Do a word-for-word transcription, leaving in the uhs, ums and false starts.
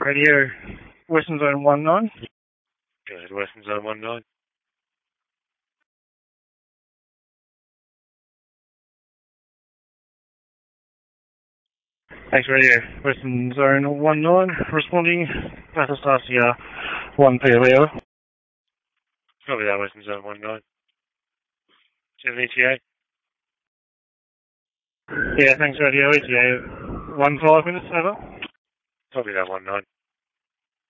Radio, Western Zone one nine. Go ahead, Western Zone one nine. Thanks, Radio, Western Zone one nine. Responding, Battlestar one P M hour. Copy that, Western Zone one nine. Do you have an E T A? Yeah, thanks, Radio, E T A one five minutes, over. Copy that, one nine.